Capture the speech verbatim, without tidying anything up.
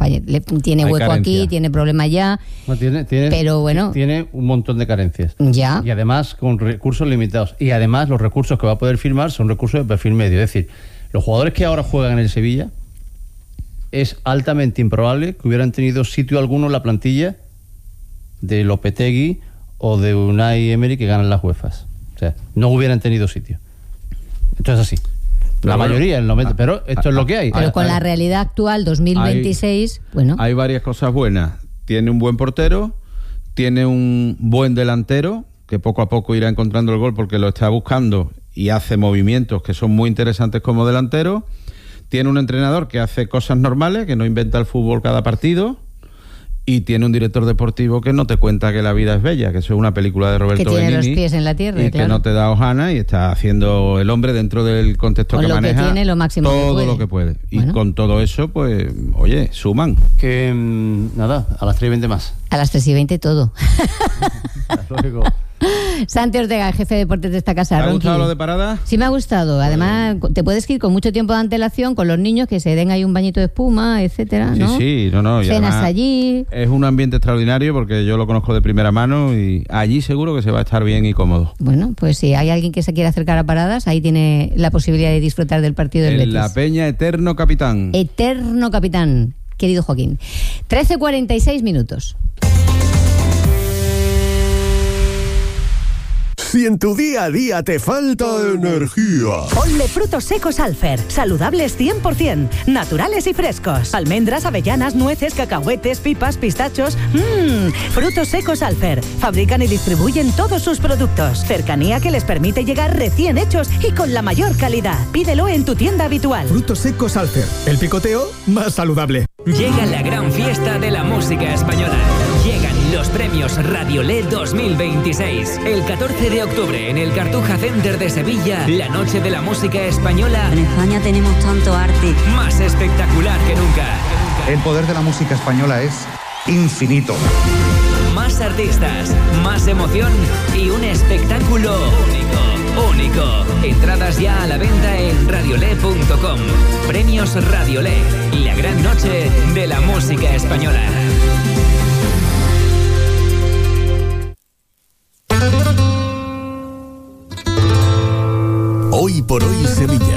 falla, le, tiene Hay hueco carencia. aquí, tiene problemas ya, No, tiene, tiene, pero bueno. Tiene un montón de carencias. Ya. Y además con recursos limitados. Y además los recursos que va a poder firmar son recursos de perfil medio. Es decir, los jugadores que ahora juegan en el Sevilla es altamente improbable que hubieran tenido sitio alguno en la plantilla de Lopetegui o de Unai Emery que ganan las UEFAs. O sea, no hubieran tenido sitio. Esto es así. Pero la bueno, mayoría, el noventa, a, pero esto a, es lo que hay. Pero hay, con hay, la realidad actual, dos mil veintiséis, hay, bueno. Hay varias cosas buenas. Tiene un buen portero, tiene un buen delantero, que poco a poco irá encontrando el gol porque lo está buscando y hace movimientos que son muy interesantes como delantero. Tiene un entrenador que hace cosas normales, que no inventa el fútbol cada partido. Y tiene un director deportivo que no te cuenta que la vida es bella, que eso es una película de Roberto Que tiene Benigni, los pies en la tierra, y claro. que no te da hojana y está haciendo el hombre dentro del contexto Con que lo que maneja tiene, lo máximo que todo puede. lo que puede. Y Bueno. con todo eso, pues, oye, suman. Que mmm, nada, a las tres y veinte más. A las tres y veinte todo. Hasta luego. Santi Ortega, jefe de deportes de esta casa. ¿Te ha Ronqui. gustado lo de parada? Sí me ha gustado. Además, te puedes ir con mucho tiempo de antelación con los niños, que se den ahí un bañito de espuma, etcétera, Sí, ¿no? sí, no, no. y Cenas además allí. Es un ambiente extraordinario porque yo lo conozco de primera mano y allí seguro que se va a estar bien y cómodo. Bueno, pues si hay alguien que se quiera acercar a paradas, ahí tiene la posibilidad de disfrutar del partido del En Betis. la Peña Eterno Capitán. Eterno capitán, querido Joaquín. trece cuarenta y seis minutos. Si en tu día a día te falta energía. Ponle frutos secos Alfer, saludables cien por ciento, naturales y frescos. Almendras, avellanas, nueces, cacahuetes, pipas, pistachos. Mmm, frutos secos Alfer. Fabrican y distribuyen todos sus productos. Cercanía que les permite llegar recién hechos y con la mayor calidad. Pídelo en tu tienda habitual. Frutos secos Alfer, el picoteo más saludable. Llega la gran fiesta de la música española. Llegan los premios Radiolé dos mil veintiséis. El catorce de octubre en el Cartuja Center de Sevilla, la noche de la música española. En España tenemos tanto arte. Más espectacular que nunca. El poder de la música española es infinito. Más artistas, más emoción y un espectáculo único, único. Entradas ya a la venta en radiolé punto com. Premios Radiolé, la gran noche de la música española. Hoy por hoy Sevilla.